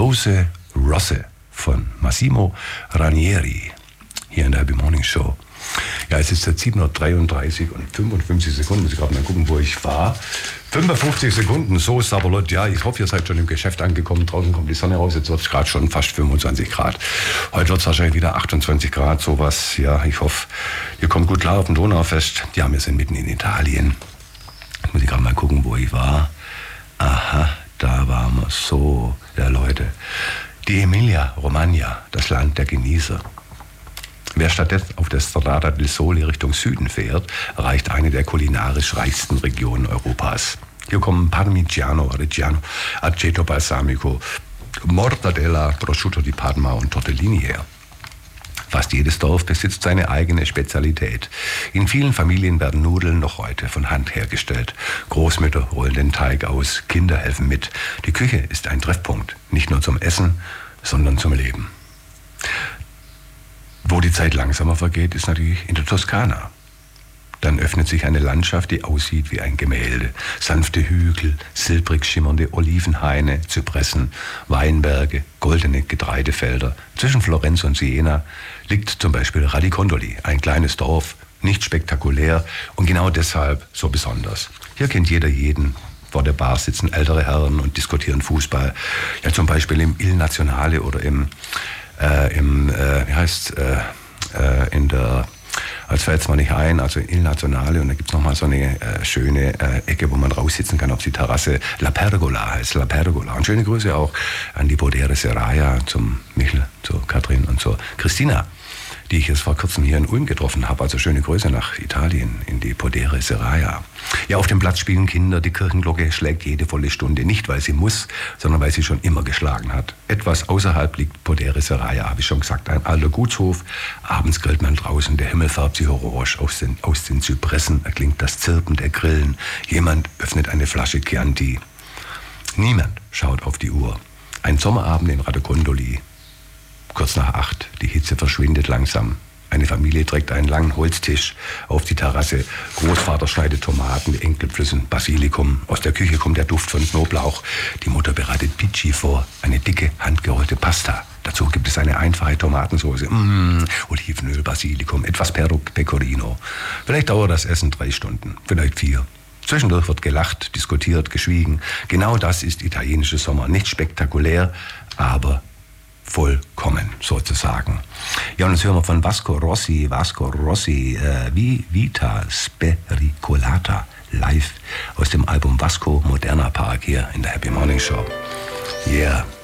Große Rosse von Massimo Ranieri hier in der Happy Morning Show. Ja, es ist jetzt 7:33 und 55 Sekunden. Muss ich gerade mal gucken, wo ich war. 55 Sekunden, so ist es aber, Leute. Ja, ich hoffe, ihr seid schon im Geschäft angekommen. Draußen kommt die Sonne raus. Jetzt wird es gerade schon fast 25 Grad. Heute wird es wahrscheinlich wieder 28 Grad, sowas. Ja, ich hoffe, ihr kommt gut klar auf dem Donaufest. Ja, wir sind mitten in Italien. Jetzt muss ich gerade mal gucken, wo ich war. Aha, da waren wir so. Ja, Leute. Die Emilia-Romagna, das Land der Genießer. Wer stattdessen auf der Strada del Sole Richtung Süden fährt, erreicht eine der kulinarisch reichsten Regionen Europas. Hier kommen Parmigiano, Reggiano, Aceto Balsamico, Mortadella, Prosciutto di Parma und Tortellini her. Fast jedes Dorf besitzt seine eigene Spezialität. In vielen Familien werden Nudeln noch heute von Hand hergestellt. Großmütter rollen den Teig aus, Kinder helfen mit. Die Küche ist ein Treffpunkt, nicht nur zum Essen, sondern zum Leben. Wo die Zeit langsamer vergeht, ist natürlich in der Toskana. Dann öffnet sich eine Landschaft, die aussieht wie ein Gemälde. Sanfte Hügel, silbrig schimmernde Olivenhaine, Zypressen, Weinberge, goldene Getreidefelder. Zwischen Florenz und Siena liegt zum Beispiel Radicondoli, ein kleines Dorf, nicht spektakulär und genau deshalb so besonders. Hier kennt jeder jeden. Vor der Bar sitzen ältere Herren und diskutieren Fußball. Ja, zum Beispiel im Il Nazionale oder als fällt es mal nicht ein, also Il Nazionale, und da gibt es nochmal so eine schöne Ecke, wo man raussitzen kann auf die Terrasse. La Pergola heißt La Pergola. Und schöne Grüße auch an die Podere Serraia, zum Michel, zur Katrin und zur Christina, die ich jetzt vor kurzem hier in Ulm getroffen habe. Also schöne Grüße nach Italien, in die Podere Serraia. Ja, auf dem Platz spielen Kinder. Die Kirchenglocke schlägt jede volle Stunde. Nicht, weil sie muss, sondern weil sie schon immer geschlagen hat. Etwas außerhalb liegt Podere Serraia, habe ich schon gesagt. Ein alter Gutshof. Abends grillt man draußen. Der Himmel färbt sich orange. Aus den Zypressen erklingt das Zirpen der Grillen. Jemand öffnet eine Flasche Chianti. Niemand schaut auf die Uhr. Ein Sommerabend in Radicondoli. Kurz nach 8, die Hitze verschwindet langsam. Eine Familie trägt einen langen Holztisch auf die Terrasse. Großvater schneidet Tomaten, die Enkel pflücken Basilikum. Aus der Küche kommt der Duft von Knoblauch. Die Mutter bereitet Pici vor, eine dicke, handgerollte Pasta. Dazu gibt es eine einfache Tomatensauce. Olivenöl, Basilikum, etwas Pecorino. Vielleicht dauert das Essen 3 Stunden, vielleicht 4. Zwischendurch wird gelacht, diskutiert, geschwiegen. Genau das ist italienischer Sommer. Nicht spektakulär, aber vollkommen, sozusagen. Ja, und jetzt hören wir von Vasco Rossi, Vita Spericolata, live aus dem Album Vasco Moderna Park hier in der Happy Morning Show. Yeah.